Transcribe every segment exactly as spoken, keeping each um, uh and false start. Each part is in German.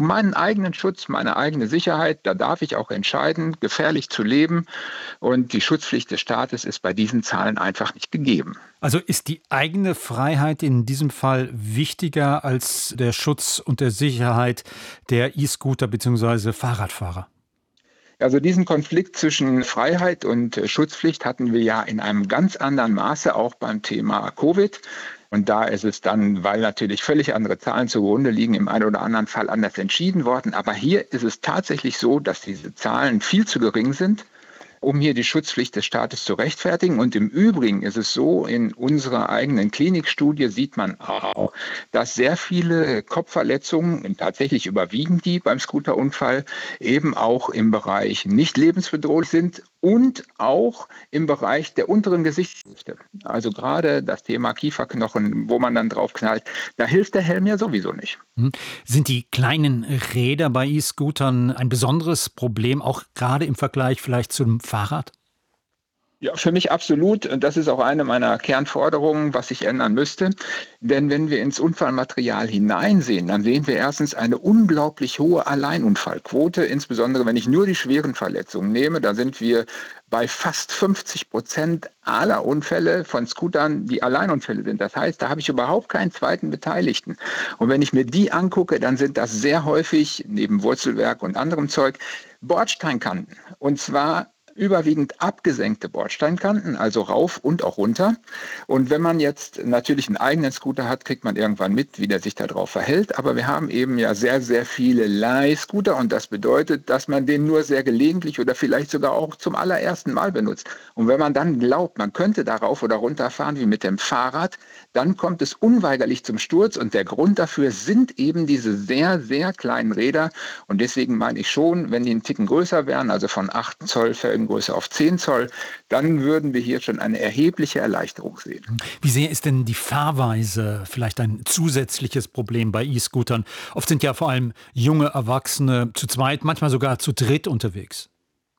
um meinen eigenen Schutz, meine eigene Sicherheit, da darf ich auch entscheiden, gefährlich zu leben. Und die Schutzpflicht des Staates ist bei diesen Zahlen einfach nicht gegeben. Also ist die eigene Freiheit in diesem Fall wichtiger als der Schutz und der Sicherheit der E-Scooter bzw. Fahrradfahrer? Also diesen Konflikt zwischen Freiheit und äh, Schutzpflicht hatten wir ja in einem ganz anderen Maße auch beim Thema Covid. Und da ist es dann, weil natürlich völlig andere Zahlen zugrunde liegen, im einen oder anderen Fall anders entschieden worden. Aber hier ist es tatsächlich so, dass diese Zahlen viel zu gering sind, um hier die Schutzpflicht des Staates zu rechtfertigen. Und im Übrigen ist es so, in unserer eigenen Klinikstudie sieht man auch, dass sehr viele Kopfverletzungen, tatsächlich überwiegen die beim Scooterunfall, eben auch im Bereich nicht lebensbedrohlich sind und auch im Bereich der unteren Gesichtshälfte. Also gerade das Thema Kieferknochen, wo man dann drauf knallt, da hilft der Helm ja sowieso nicht. Hm. Sind die kleinen Räder bei E-Scootern ein besonderes Problem, auch gerade im Vergleich vielleicht zum Fahrrad? Ja, für mich absolut. Und das ist auch eine meiner Kernforderungen, was sich ändern müsste. Denn wenn wir ins Unfallmaterial hineinsehen, dann sehen wir erstens eine unglaublich hohe Alleinunfallquote. Insbesondere wenn ich nur die schweren Verletzungen nehme, da sind wir bei fast fünfzig Prozent aller Unfälle von Scootern, die Alleinunfälle sind. Das heißt, da habe ich überhaupt keinen zweiten Beteiligten. Und wenn ich mir die angucke, dann sind das sehr häufig, neben Wurzelwerk und anderem Zeug, Bordsteinkanten. Und zwar überwiegend abgesenkte Bordsteinkanten, also rauf und auch runter. Und wenn man jetzt natürlich einen eigenen Scooter hat, kriegt man irgendwann mit, wie der sich da drauf verhält. Aber wir haben eben ja sehr, sehr viele Leihscooter und das bedeutet, dass man den nur sehr gelegentlich oder vielleicht sogar auch zum allerersten Mal benutzt. Und wenn man dann glaubt, man könnte da rauf oder runter fahren wie mit dem Fahrrad, dann kommt es unweigerlich zum Sturz und der Grund dafür sind eben diese sehr, sehr kleinen Räder. Und deswegen meine ich schon, wenn die einen Ticken größer wären, also von acht Zoll Felgengröße auf zehn Zoll, dann würden wir hier schon eine erhebliche Erleichterung sehen. Wie sehr ist denn die Fahrweise vielleicht ein zusätzliches Problem bei E-Scootern? Oft sind ja vor allem junge Erwachsene zu zweit, manchmal sogar zu dritt unterwegs.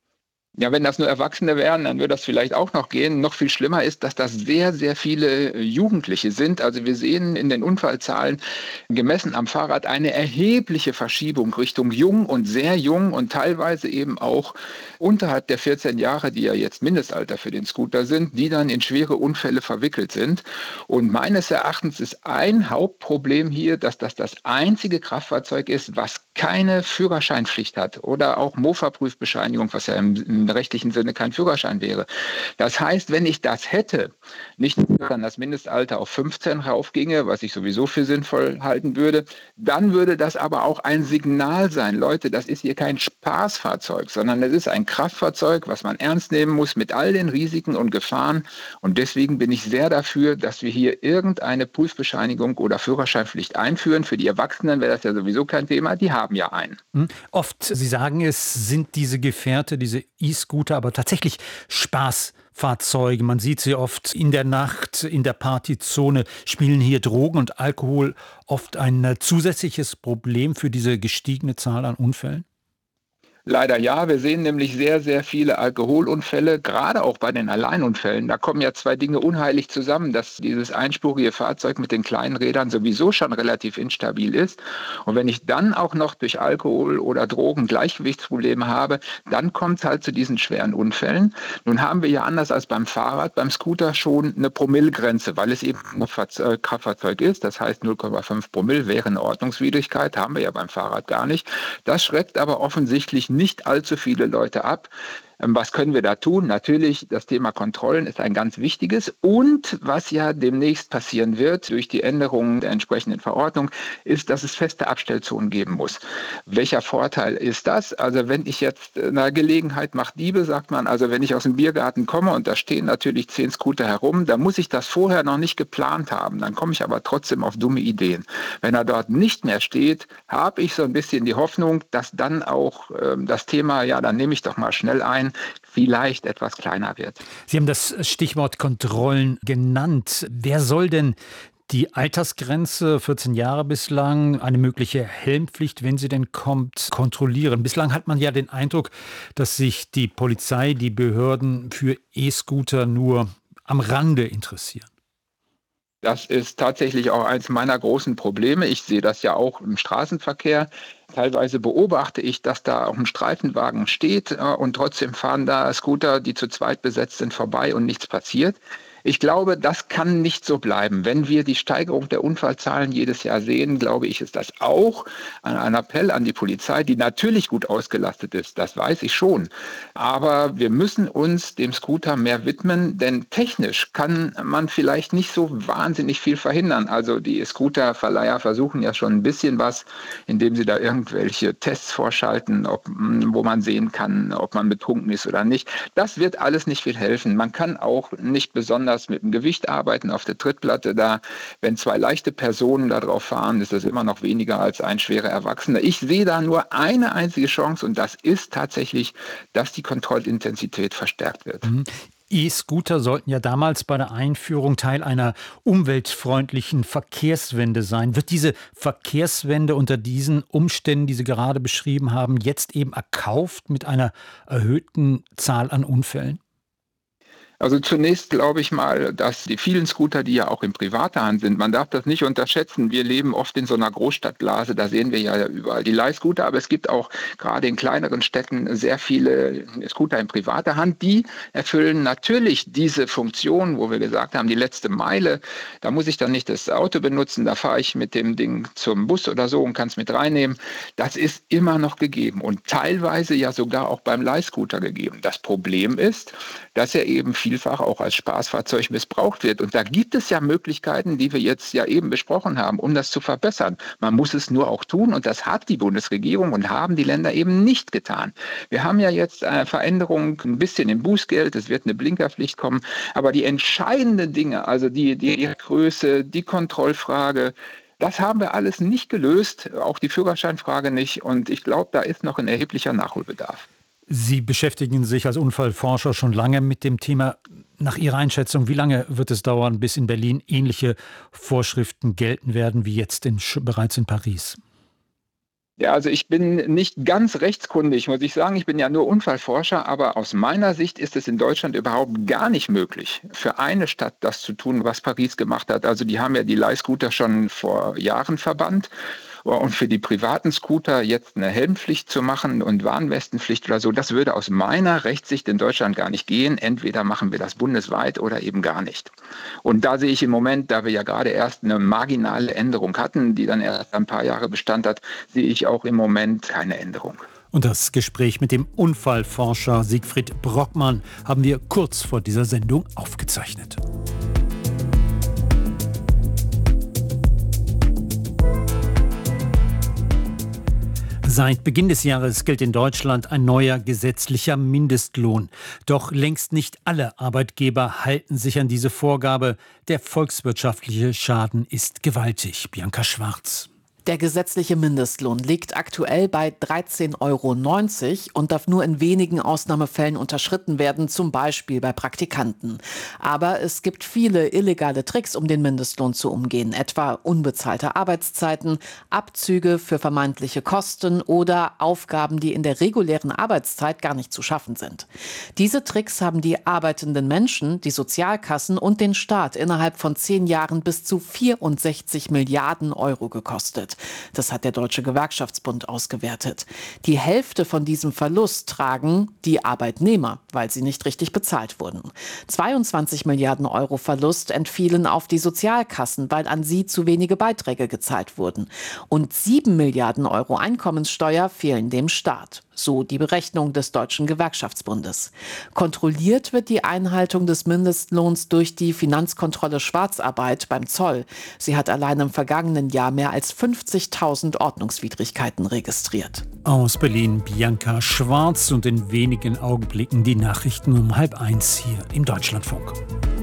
Ja, wenn das nur Erwachsene wären, dann würde das vielleicht auch noch gehen. Noch viel schlimmer ist, dass das sehr, sehr viele äh, Jugendliche sind. Also wir sehen in den Unfallzahlen gemessen am Fahrrad eine erhebliche Verschiebung Richtung jung und sehr jung und teilweise eben auch unterhalb der vierzehn Jahre, die ja jetzt Mindestalter für den Scooter sind, die dann in schwere Unfälle verwickelt sind. Und meines Erachtens ist ein Hauptproblem hier, dass das das einzige Kraftfahrzeug ist, was keine Führerscheinpflicht hat oder auch Mofa-Prüfbescheinigung, was ja im, im rechtlichen Sinne kein Führerschein wäre. Das heißt, wenn ich das hätte, nicht nur dann das Mindestalter auf fünfzehn raufginge, was ich sowieso für sinnvoll halten würde, dann würde das aber auch ein Signal sein. Leute, das ist hier kein Spaßfahrzeug, sondern es ist ein Kraftfahrzeug, was man ernst nehmen muss mit all den Risiken und Gefahren. Und deswegen bin ich sehr dafür, dass wir hier irgendeine Prüfbescheinigung oder Führerscheinpflicht einführen. Für die Erwachsenen wäre das ja sowieso kein Thema, die haben ja einen. Hm. Oft, Sie sagen es, sind diese Gefährte, diese E-Scooter aber tatsächlich Spaßfahrzeuge. Man sieht sie oft in der Nacht, in der Partyzone. Spielen hier Drogen und Alkohol oft ein zusätzliches Problem für diese gestiegene Zahl an Unfällen? Leider ja, wir sehen nämlich sehr, sehr viele Alkoholunfälle, gerade auch bei den Alleinunfällen. Da kommen ja zwei Dinge unheilig zusammen, dass dieses einspurige Fahrzeug mit den kleinen Rädern sowieso schon relativ instabil ist. Und wenn ich dann auch noch durch Alkohol oder Drogen Gleichgewichtsprobleme habe, dann kommt es halt zu diesen schweren Unfällen. Nun haben wir ja anders als beim Fahrrad, beim Scooter schon eine Promillegrenze, weil es eben ein Kraftfahrzeug ist. Das heißt null Komma fünf Promille wäre eine Ordnungswidrigkeit, haben wir ja beim Fahrrad gar nicht. Das schreckt aber offensichtlich nicht allzu viele Leute ab. Was können wir da tun? Natürlich, das Thema Kontrollen ist ein ganz wichtiges. Und was ja demnächst passieren wird durch die Änderungen der entsprechenden Verordnung, ist, dass es feste Abstellzonen geben muss. Welcher Vorteil ist das? Also wenn ich jetzt eine Gelegenheit macht Diebe, sagt man, also wenn ich aus dem Biergarten komme und da stehen natürlich zehn Scooter herum, dann muss ich das vorher noch nicht geplant haben. Dann komme ich aber trotzdem auf dumme Ideen. Wenn er dort nicht mehr steht, habe ich so ein bisschen die Hoffnung, dass dann auch äh, das Thema, ja, dann nehme ich doch mal schnell ein, vielleicht etwas kleiner wird. Sie haben das Stichwort Kontrollen genannt. Wer soll denn die Altersgrenze, vierzehn Jahre bislang, eine mögliche Helmpflicht, wenn sie denn kommt, kontrollieren? Bislang hat man ja den Eindruck, dass sich die Polizei, die Behörden für E-Scooter nur am Rande interessieren. Das ist tatsächlich auch eins meiner großen Probleme. Ich sehe das ja auch im Straßenverkehr. Teilweise beobachte ich, dass da auch ein Streifenwagen steht äh, und trotzdem fahren da Scooter, die zu zweit besetzt sind, vorbei und nichts passiert. Ich glaube, das kann nicht so bleiben. Wenn wir die Steigerung der Unfallzahlen jedes Jahr sehen, glaube ich, ist das auch ein Appell an die Polizei, die natürlich gut ausgelastet ist. Das weiß ich schon. Aber wir müssen uns dem Scooter mehr widmen, denn technisch kann man vielleicht nicht so wahnsinnig viel verhindern. Also die Scooterverleiher versuchen ja schon ein bisschen was, indem sie da irgendwelche Tests vorschalten, ob, wo man sehen kann, ob man betrunken ist oder nicht. Das wird alles nicht viel helfen. Man kann auch nicht besonders mit dem Gewicht arbeiten auf der Trittplatte. Da, wenn zwei leichte Personen da drauf fahren, ist das immer noch weniger als ein schwerer Erwachsener. Ich sehe da nur eine einzige Chance und das ist tatsächlich, dass die Kontrollintensität verstärkt wird. Mhm. E-Scooter sollten ja damals bei der Einführung Teil einer umweltfreundlichen Verkehrswende sein. Wird diese Verkehrswende unter diesen Umständen, die Sie gerade beschrieben haben, jetzt eben erkauft mit einer erhöhten Zahl an Unfällen? Also zunächst glaube ich mal, dass die vielen Scooter, die ja auch in privater Hand sind, man darf das nicht unterschätzen. Wir leben oft in so einer Großstadtblase, da sehen wir ja überall die Leihscooter, aber es gibt auch gerade in kleineren Städten sehr viele Scooter in privater Hand. Die erfüllen natürlich diese Funktion, wo wir gesagt haben, die letzte Meile, da muss ich dann nicht das Auto benutzen, da fahre ich mit dem Ding zum Bus oder so und kann es mit reinnehmen. Das ist immer noch gegeben und teilweise ja sogar auch beim Leihscooter gegeben. Das Problem ist, dass er eben vielfach auch als Spaßfahrzeug missbraucht wird. Und da gibt es ja Möglichkeiten, die wir jetzt ja eben besprochen haben, um das zu verbessern. Man muss es nur auch tun und das hat die Bundesregierung und haben die Länder eben nicht getan. Wir haben ja jetzt eine Veränderung ein bisschen im Bußgeld, es wird eine Blinkerpflicht kommen, aber die entscheidenden Dinge, also die, die Größe, die Kontrollfrage, das haben wir alles nicht gelöst, auch die Führerscheinfrage nicht und ich glaube, da ist noch ein erheblicher Nachholbedarf. Sie beschäftigen sich als Unfallforscher schon lange mit dem Thema. Nach Ihrer Einschätzung, wie lange wird es dauern, bis in Berlin ähnliche Vorschriften gelten werden wie jetzt in, bereits in Paris? Ja, also ich bin nicht ganz rechtskundig, muss ich sagen. Ich bin ja nur Unfallforscher, aber aus meiner Sicht ist es in Deutschland überhaupt gar nicht möglich, für eine Stadt das zu tun, was Paris gemacht hat. Also die haben ja die Leihscooter schon vor Jahren verbannt. Und für die privaten Scooter jetzt eine Helmpflicht zu machen und Warnwestenpflicht oder so, das würde aus meiner Rechtssicht in Deutschland gar nicht gehen. Entweder machen wir das bundesweit oder eben gar nicht. Und da sehe ich im Moment, da wir ja gerade erst eine marginale Änderung hatten, die dann erst ein paar Jahre Bestand hat, sehe ich auch im Moment keine Änderung. Und das Gespräch mit dem Unfallforscher Siegfried Brockmann haben wir kurz vor dieser Sendung aufgezeichnet. Seit Beginn des Jahres gilt in Deutschland ein neuer gesetzlicher Mindestlohn. Doch längst nicht alle Arbeitgeber halten sich an diese Vorgabe. Der volkswirtschaftliche Schaden ist gewaltig. Bianca Schwarz. Der gesetzliche Mindestlohn liegt aktuell bei dreizehn Euro neunzig und darf nur in wenigen Ausnahmefällen unterschritten werden, zum Beispiel bei Praktikanten. Aber es gibt viele illegale Tricks, um den Mindestlohn zu umgehen, etwa unbezahlte Arbeitszeiten, Abzüge für vermeintliche Kosten oder Aufgaben, die in der regulären Arbeitszeit gar nicht zu schaffen sind. Diese Tricks haben die arbeitenden Menschen, die Sozialkassen und den Staat innerhalb von zehn Jahren bis zu vierundsechzig Milliarden Euro gekostet. Das hat der Deutsche Gewerkschaftsbund ausgewertet. Die Hälfte von diesem Verlust tragen die Arbeitnehmer, weil sie nicht richtig bezahlt wurden. zweiundzwanzig Milliarden Euro Verlust entfielen auf die Sozialkassen, weil an sie zu wenige Beiträge gezahlt wurden. Und sieben Milliarden Euro Einkommenssteuer fehlen dem Staat. So die Berechnung des Deutschen Gewerkschaftsbundes. Kontrolliert wird die Einhaltung des Mindestlohns durch die Finanzkontrolle Schwarzarbeit beim Zoll. Sie hat allein im vergangenen Jahr mehr als fünfzigtausend Ordnungswidrigkeiten registriert. Aus Berlin Bianca Schwarz und in wenigen Augenblicken die Nachrichten um halb eins hier im Deutschlandfunk.